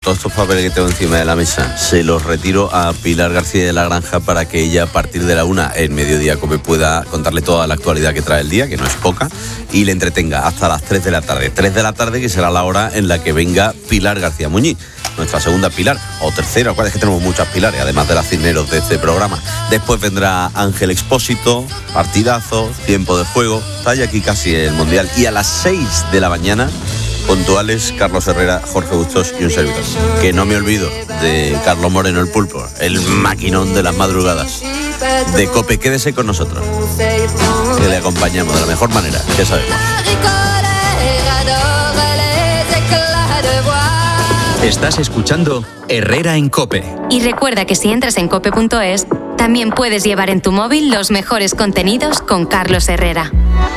todos estos papeles que tengo encima de la mesa se los retiro a Pilar García de la Granja para que ella, a partir de la 1 en Mediodía Cope, pueda contarle toda la actualidad que trae el día, que no es poca, y le entretenga hasta las 3 de la tarde. 3 de la tarde, que será la hora en la que venga Pilar García Muñiz, nuestra segunda Pilar, o tercera, es que tenemos muchas Pilares, además de las Cisneros de este programa. Después vendrá Ángel Expósito, partidazo, tiempo de juego, está ya aquí casi el Mundial, y a las 6 de la mañana, puntuales, Carlos Herrera, Jorge Bustos y un servidor. Que no me olvido de Carlos Moreno, el pulpo, el maquinón de las madrugadas de COPE. Quédese con nosotros, que le acompañamos de la mejor manera, que sabemos. Estás escuchando Herrera en COPE. Y recuerda que si entras en cope.es, también puedes llevar en tu móvil los mejores contenidos con Carlos Herrera.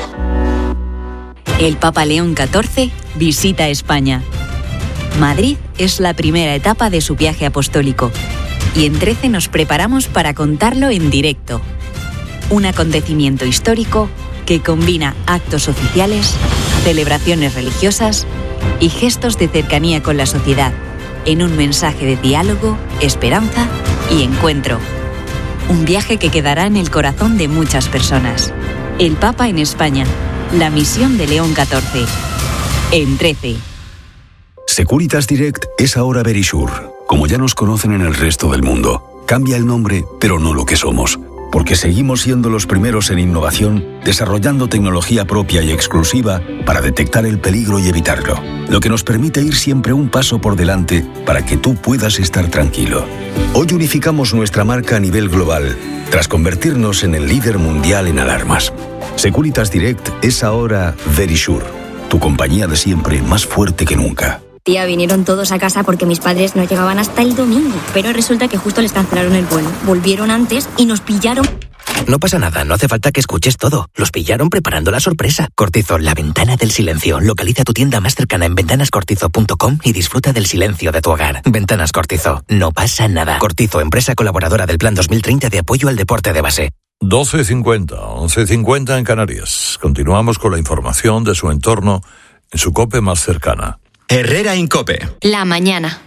El Papa León XIV visita España. Madrid es la primera etapa de su viaje apostólico y en 13 nos preparamos para contarlo en directo. Un acontecimiento histórico que combina actos oficiales, celebraciones religiosas y gestos de cercanía con la sociedad en un mensaje de diálogo, esperanza y encuentro. Un viaje que quedará en el corazón de muchas personas. El Papa en España. La misión de León XIV. En 13. Securitas Direct es ahora Verisure. Como ya nos conocen en el resto del mundo. Cambia el nombre, pero no lo que somos. Porque seguimos siendo los primeros en innovación, desarrollando tecnología propia y exclusiva para detectar el peligro y evitarlo. Lo que nos permite ir siempre un paso por delante para que tú puedas estar tranquilo. Hoy unificamos nuestra marca a nivel global, tras convertirnos en el líder mundial en alarmas. Securitas Direct es ahora Verisure, tu compañía de siempre más fuerte que nunca. Tía, vinieron todos a casa porque mis padres no llegaban hasta el domingo, pero resulta que justo les cancelaron el vuelo. Volvieron antes y nos pillaron. No pasa nada, no hace falta que escuches todo. Los pillaron preparando la sorpresa. Cortizo, la ventana del silencio. Localiza tu tienda más cercana en ventanascortizo.com y disfruta del silencio de tu hogar. Ventanas Cortizo, no pasa nada. Cortizo, empresa colaboradora del Plan 2030 de apoyo al deporte de base. 12:50, 11:50 en Canarias. Continuamos con la información de su entorno en su COPE más cercana. Herrera en COPE. La mañana.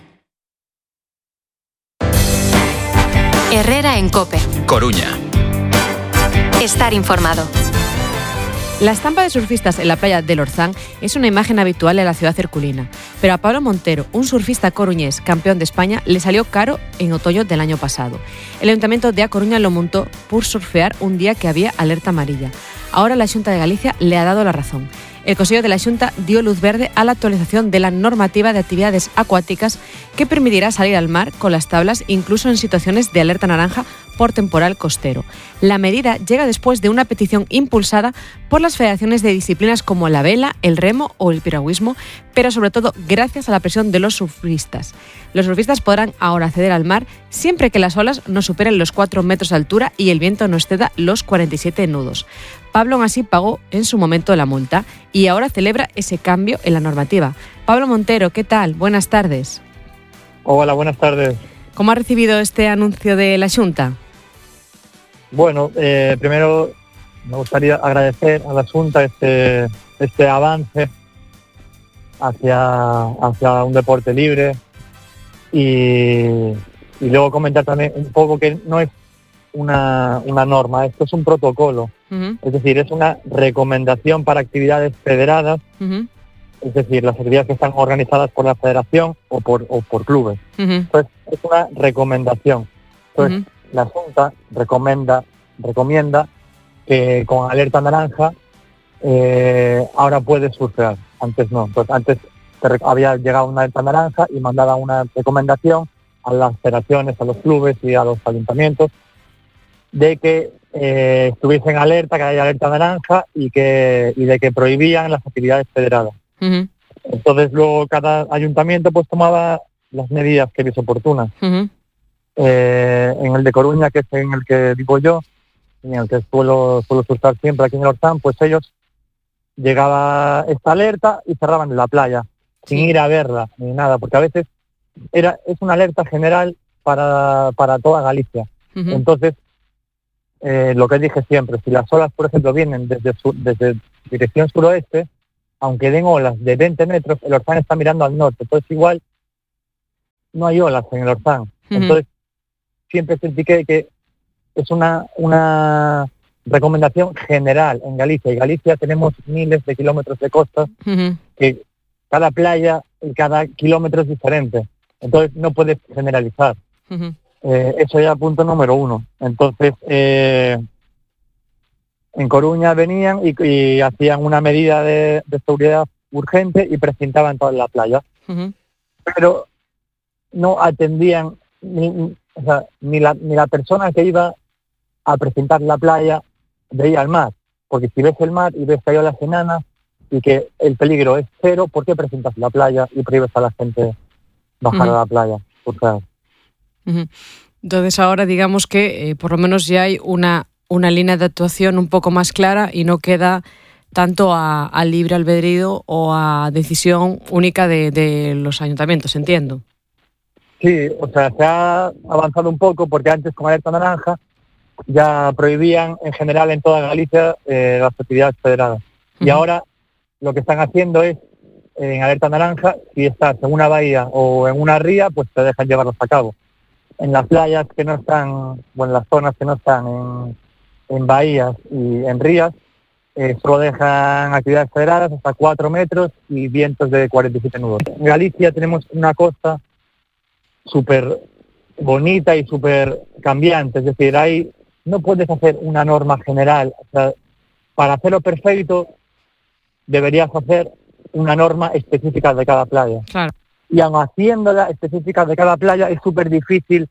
Herrera en COPE. Coruña. Estar informado. La estampa de surfistas en la playa del Orzán es una imagen habitual en la ciudad herculina, pero a Pablo Montero, un surfista coruñés campeón de España, le salió caro en otoño del año pasado. El Ayuntamiento de A Coruña lo montó por surfear un día que había alerta amarilla. Ahora la Xunta de Galicia le ha dado la razón. El Consejo de la Xunta dio luz verde a la actualización de la normativa de actividades acuáticas que permitirá salir al mar con las tablas incluso en situaciones de alerta naranja por temporal costero. La medida llega después de una petición impulsada por las federaciones de disciplinas como la vela, el remo o el piragüismo, pero sobre todo gracias a la presión de los surfistas. Los surfistas podrán ahora acceder al mar siempre que las olas no superen los 4 metros de altura y el viento no exceda los 47 nudos. Pablo aún así pagó en su momento la multa y ahora celebra ese cambio en la normativa. Pablo Montero, ¿qué tal? Buenas tardes. Hola, buenas tardes. ¿Cómo ha recibido este anuncio de la Xunta? Bueno, primero me gustaría agradecer a la Xunta este avance hacia un deporte libre y luego comentar también un poco que no es una norma, esto es un protocolo. Uh-huh. Es decir, es una recomendación para actividades federadas, uh-huh. Es decir, las actividades que están organizadas por la federación o por clubes. Uh-huh. Entonces, es una recomendación. Entonces, uh-huh. La Junta recomienda que con alerta naranja ahora puedes surfear. Antes no. Entonces, antes había llegado una alerta naranja y mandaba una recomendación a las federaciones, a los clubes y a los ayuntamientos de que estuviesen alerta, que haya alerta naranja y de que prohibían las actividades federadas. Uh-huh. Entonces luego cada ayuntamiento pues tomaba las medidas que viese oportunas. Uh-huh. En el de Coruña, que es en el que vivo yo, en el que suelo surfear siempre aquí en el Orzán, pues ellos llegaba esta alerta y cerraban la playa, sin ir a verla ni nada, porque a veces es una alerta general para toda Galicia. Uh-huh. Entonces, lo que dije siempre, si las olas, por ejemplo, vienen desde dirección suroeste, aunque den olas de 20 metros, el Orzán está mirando al norte, entonces igual no hay olas en el Orzán. Entonces, siempre critiqué que es una recomendación general en Galicia. En Galicia tenemos miles de kilómetros de costa, que cada playa y cada kilómetro es diferente. Entonces, no puedes generalizar. Eso ya punto número 1. Entonces, en Coruña venían y hacían una medida de seguridad urgente y precintaban toda la playa. Pero no atendían ni la persona que iba a precintar la playa veía el mar. Porque si ves el mar y ves que hay olas enanas y que el peligro es cero, ¿por qué precintas la playa y prohíbes a la gente bajar a la playa? Por favor. Entonces ahora digamos que por lo menos ya hay una línea de actuación un poco más clara y no queda tanto a libre albedrío o a decisión única de los ayuntamientos, entiendo. Sí, o sea, se ha avanzado un poco porque antes con alerta naranja ya prohibían en general en toda Galicia las actividades federadas. Y ahora lo que están haciendo es, en alerta naranja, si estás en una bahía o en una ría, pues te dejan llevarlos a cabo. En las playas que no están, o en las zonas que no están en bahías y en rías, solo dejan actividades federadas hasta 4 metros y vientos de 47 nudos. En Galicia tenemos una costa súper bonita y súper cambiante, es decir, no puedes hacer una norma general. O sea, para hacerlo perfecto deberías hacer una norma específica de cada playa. Claro. Y aun haciéndola específica de cada playa es súper difícil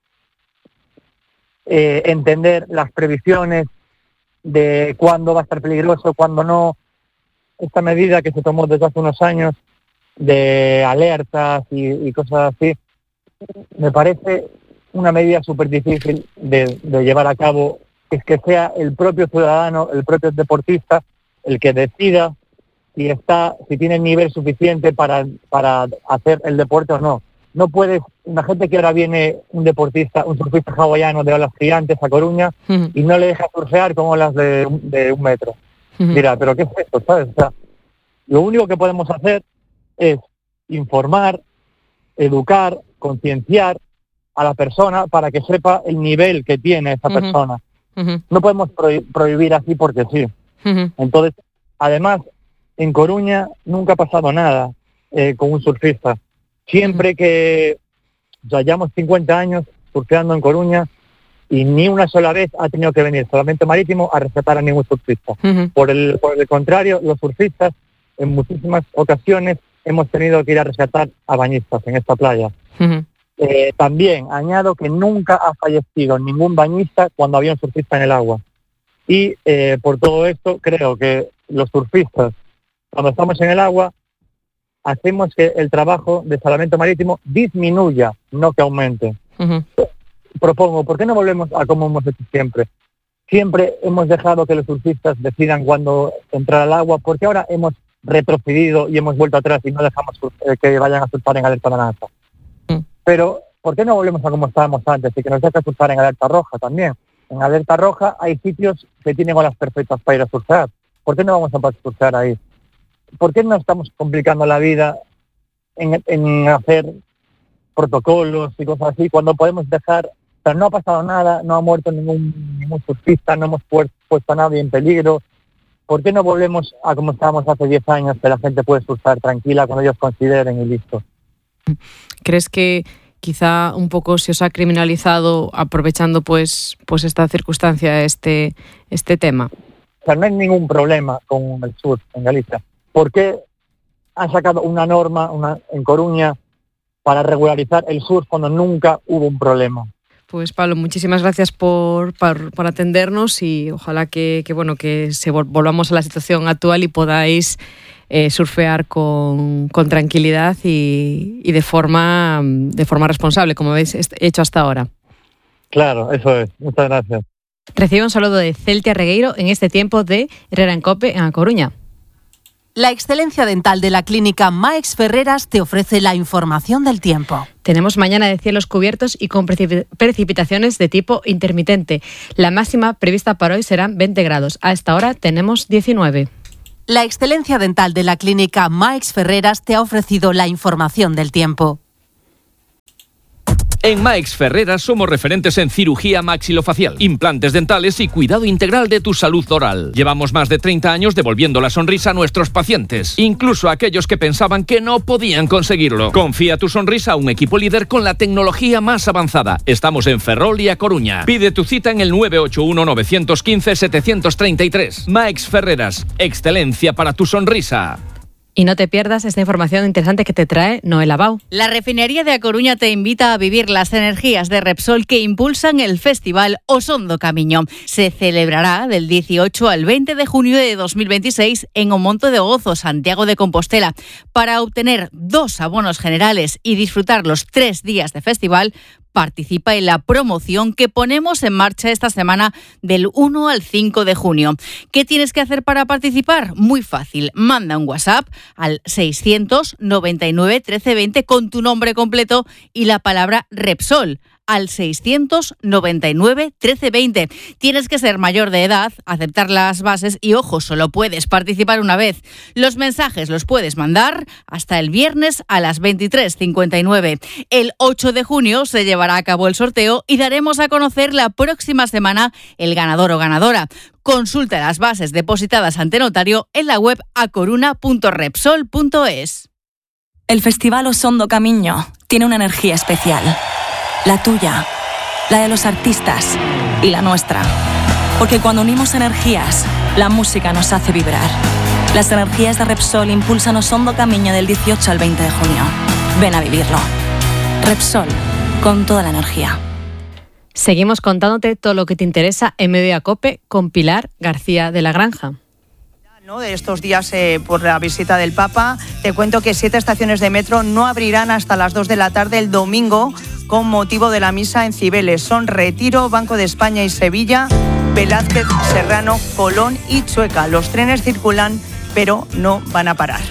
entender las previsiones de cuándo va a estar peligroso, cuándo no. Esta medida que se tomó desde hace unos años de alertas y cosas así, me parece una medida súper difícil de llevar a cabo. Es que sea el propio ciudadano, el propio deportista, el que decida si tiene el nivel suficiente para hacer el deporte o no. No puedes, imagínate que ahora viene un surfista hawaiano de olas gigantes a Coruña y no le deja surfear con olas de 1 metro. Mira, ¿pero qué es esto? ¿Sabes? O sea, lo único que podemos hacer es informar, educar, concienciar a la persona para que sepa el nivel que tiene esa persona. No podemos prohibir así porque sí. Entonces, además, en Coruña nunca ha pasado nada con un surfista. Siempre que llevamos 50 años surfeando en Coruña y ni una sola vez ha tenido que venir Salvamento Marítimo a rescatar a ningún surfista. Por el contrario, los surfistas en muchísimas ocasiones hemos tenido que ir a rescatar a bañistas en esta playa. También añado que nunca ha fallecido ningún bañista cuando había un surfista en el agua. Y por todo esto creo que los surfistas, cuando estamos en el agua, hacemos que el trabajo de salvamento marítimo disminuya, no que aumente. Propongo, ¿por qué no volvemos a como hemos hecho siempre? Siempre hemos dejado que los surfistas decidan cuándo entrar al agua, porque ahora hemos retrocedido y hemos vuelto atrás y no dejamos que vayan a surfar en alerta naranja. Pero, ¿por qué no volvemos a como estábamos antes y que nos deja surfar en alerta roja también? En alerta roja hay sitios que tienen olas perfectas para ir a surfear. ¿Por qué no vamos a surfear ahí? ¿Por qué no estamos complicando la vida en hacer protocolos y cosas así cuando podemos dejar? O sea, no ha pasado nada, no ha muerto ningún surfista, no hemos puesto a nadie en peligro. ¿Por qué no volvemos a como estábamos hace 10 años, que la gente puede surfear tranquila cuando ellos consideren y listo? ¿Crees que quizá un poco se os ha criminalizado aprovechando pues esta circunstancia, este tema? O sea, no hay ningún problema con el surf en Galicia. ¿Por qué han sacado una norma en Coruña para regularizar el surf cuando nunca hubo un problema? Pues Pablo, muchísimas gracias por atendernos y ojalá que volvamos a la situación actual y podáis surfear con tranquilidad y de forma responsable, como habéis hecho hasta ahora. Claro, eso es. Muchas gracias. Recibe un saludo de Celtia Regueiro en este tiempo de Herrera en Cope en A Coruña. La excelencia dental de la clínica Maix Ferreras te ofrece la información del tiempo. Tenemos mañana de cielos cubiertos y con precipitaciones de tipo intermitente. La máxima prevista para hoy serán 20 grados. A esta hora tenemos 19. La excelencia dental de la clínica Maix Ferreras te ha ofrecido la información del tiempo. En Maix Ferreras somos referentes en cirugía maxilofacial, implantes dentales y cuidado integral de tu salud oral. Llevamos más de 30 años devolviendo la sonrisa a nuestros pacientes, incluso a aquellos que pensaban que no podían conseguirlo. Confía tu sonrisa a un equipo líder con la tecnología más avanzada. Estamos en Ferrol y A Coruña. Pide tu cita en el 981 915 733. Maix Ferreras, excelencia para tu sonrisa. Y no te pierdas esta información interesante que te trae Noel Abau. La refinería de A Coruña te invita a vivir las energías de Repsol que impulsan el festival Osón do Camiño. Se celebrará del 18 al 20 de junio de 2026 en O Monte de Gozo, Santiago de Compostela. Para obtener 2 abonos generales y disfrutar los 3 días de festival, participa en la promoción que ponemos en marcha esta semana del 1 al 5 de junio. ¿Qué tienes que hacer para participar? Muy fácil. Manda un WhatsApp al 699 1320 con tu nombre completo y la palabra Repsol al 699 1320. Tienes que ser mayor de edad, aceptar las bases y, ojo, solo puedes participar una vez. Los mensajes los puedes mandar hasta el viernes a las 23:59. El 8 de junio se llevará a cabo el sorteo y daremos a conocer la próxima semana el ganador o ganadora. Consulta las bases depositadas ante notario en la web acoruna.repsol.es. El Festival Osón do Camiño tiene una energía especial. La tuya, la de los artistas y la nuestra. Porque cuando unimos energías, la música nos hace vibrar. Las energías de Repsol impulsan Osón do Camiño del 18 al 20 de junio. Ven a vivirlo. Repsol, con toda la energía. Seguimos contándote todo lo que te interesa en Mediodía Cope con Pilar García de la Granja. De estos días por la visita del Papa, te cuento que 7 estaciones de metro no abrirán hasta las 2 de la tarde el domingo con motivo de la misa en Cibeles. Son Retiro, Banco de España y Sevilla, Velázquez, Serrano, Colón y Chueca. Los trenes circulan, pero no van a parar.